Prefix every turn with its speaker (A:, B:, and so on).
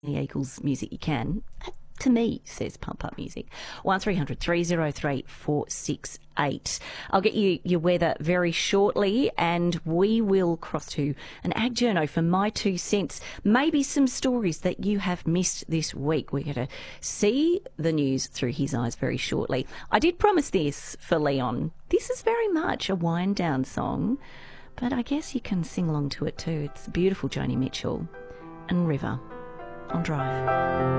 A: the Eagles music you can. That, to me, says Pump Up Music. 1300 303 468. I'll get you your weather very shortly, and we will cross to an ag journo for my 2 cents. Maybe some stories that you have missed this week. We're going to see the news through his eyes very shortly. I did promise this for Leon. This is very much a wind down song, but I guess you can sing along to it too. It's beautiful, Joni Mitchell and River on Drive.